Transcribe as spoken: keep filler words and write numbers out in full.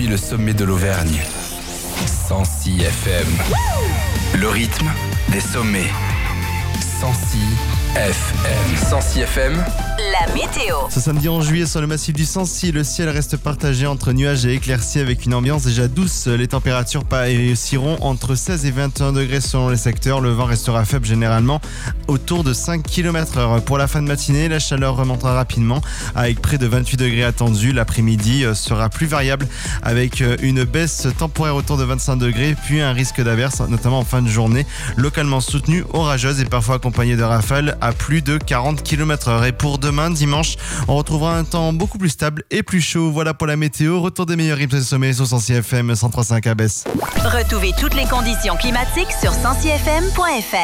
depuis le sommet de l'Auvergne. cent six F M. Le rythme des sommets. cent six F M. cent six F M. La météo. Ce samedi onze juillet sur le massif du Sancy, le ciel reste partagé entre nuages et éclaircies avec une ambiance déjà douce. Les températures oscilleront entre seize et vingt et un degrés selon les secteurs. Le vent restera faible généralement autour de cinq kilomètres heure. Pour la fin de matinée, la chaleur remontera rapidement avec près de vingt-huit degrés attendus. L'après-midi sera plus variable avec une baisse temporaire autour de vingt-cinq degrés, puis un risque d'averse, notamment en fin de journée, localement soutenue, orageuse et parfois accompagnée de rafales à plus de quarante kilomètres heure. Et pour demain, dimanche, on retrouvera un temps beaucoup plus stable et plus chaud. Voilà pour la météo. Retour des meilleurs rythmes de sommet sur cent six F M cent trois virgule cinq à Besse. Retrouvez toutes les conditions climatiques sur cent six F M point F R.